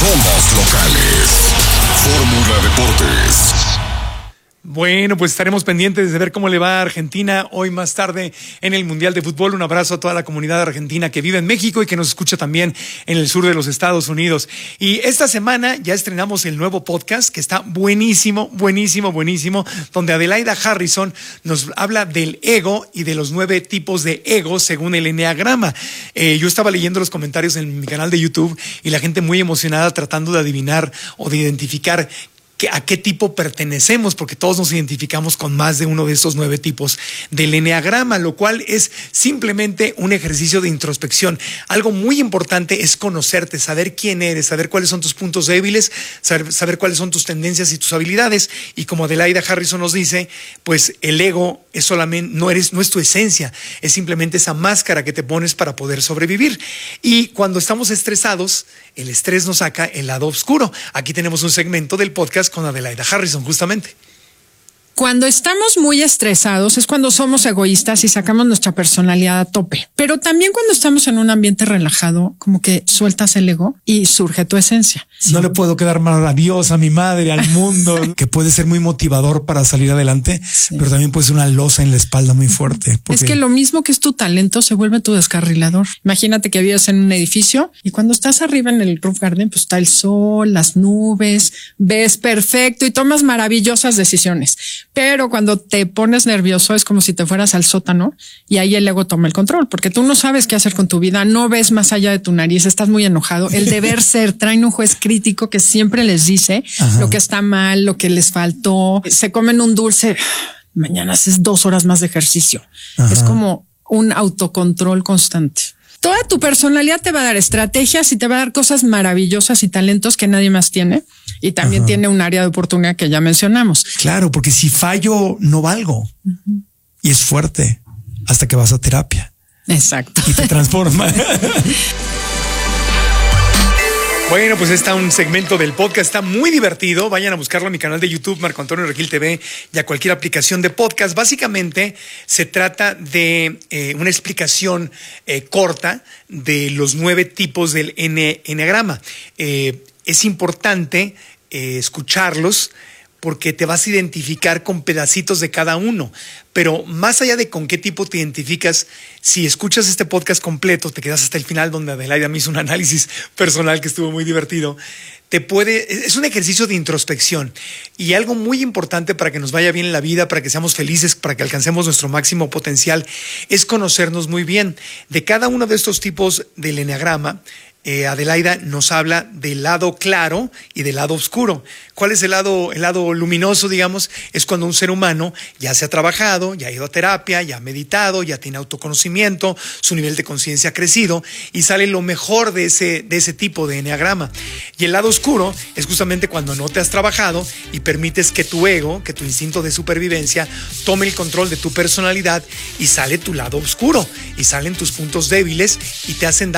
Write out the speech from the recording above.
Somos locales. Fórmula Deportes. Bueno, pues estaremos pendientes de ver cómo le va a Argentina hoy más tarde en el Mundial de Fútbol. Un abrazo a toda la comunidad argentina que vive en México y que nos escucha también en el sur de los Estados Unidos. Y esta semana ya estrenamos el nuevo podcast que está buenísimo, donde Adelaida Harrison nos habla del ego y de los 9 tipos de ego según el Enneagrama. Yo estaba leyendo los comentarios en mi canal de YouTube y la gente muy emocionada tratando de adivinar o de identificar a qué tipo pertenecemos, porque todos nos identificamos con más de uno de estos 9 tipos del Enneagrama, lo cual es simplemente un ejercicio de introspección. Algo muy importante es conocerte, saber quién eres, saber cuáles son tus puntos débiles, saber cuáles son tus tendencias y tus habilidades. Y como Adelaida Harrison nos dice, pues el ego es solamente, no es tu esencia, es simplemente esa máscara que te pones para poder sobrevivir. Y cuando estamos estresados, el estrés nos saca el lado oscuro. Aquí tenemos un segmento del podcast con Adelaida Harrison, justamente. Cuando estamos muy estresados es cuando somos egoístas y sacamos nuestra personalidad a tope. Pero también cuando estamos en un ambiente relajado, como que sueltas el ego y surge tu esencia. No le puedo quedar mal a Dios, a mi madre, al mundo, que puede ser muy motivador para salir adelante, sí, pero también puede ser una losa en la espalda muy fuerte. Es que lo mismo que es tu talento se vuelve tu descarrilador. Imagínate que vives en un edificio y cuando estás arriba en el roof garden, pues está el sol, las nubes, ves perfecto y tomas maravillosas decisiones. Pero cuando te pones nervioso es como si te fueras al sótano y ahí el ego toma el control, porque tú no sabes qué hacer con tu vida, no ves más allá de tu nariz, estás muy enojado. El deber ser, traen un juez crítico que siempre les dice lo que está mal, lo que les faltó. Se comen un dulce, mañana haces 2 horas más de ejercicio. Ajá. Es como un autocontrol constante. Toda tu personalidad te va a dar estrategias y te va a dar cosas maravillosas y talentos que nadie más tiene. Y también tiene un área de oportunidad que ya mencionamos. Claro, porque si fallo, no valgo. Y es fuerte hasta que vas a terapia. Exacto. Y te transforma. Bueno, pues está un segmento del podcast, está muy divertido. Vayan a buscarlo en mi canal de YouTube, Marco Antonio Regil TV, y a cualquier aplicación de podcast. Básicamente se trata de una explicación corta de los 9 tipos del Enneagrama. Es importante escucharlos porque te vas a identificar con pedacitos de cada uno. Pero más allá de con qué tipo te identificas, si escuchas este podcast completo, te quedas hasta el final donde Adelaida me hizo un análisis personal que estuvo muy divertido. Es un ejercicio de introspección y algo muy importante para que nos vaya bien en la vida, para que seamos felices, para que alcancemos nuestro máximo potencial, es conocernos muy bien. De cada uno de estos tipos del Enneagrama, Adelaida nos habla del lado claro y del lado oscuro. ¿Cuál es el lado luminoso, digamos? Es cuando un ser humano ya se ha trabajado, ya ha ido a terapia, ya ha meditado, ya tiene autoconocimiento, su nivel de conciencia ha crecido y sale lo mejor de ese tipo de enneagrama. Y el lado oscuro es justamente cuando no te has trabajado y permites que tu ego, que tu instinto de supervivencia tome el control de tu personalidad y sale tu lado oscuro y salen tus puntos débiles y te hacen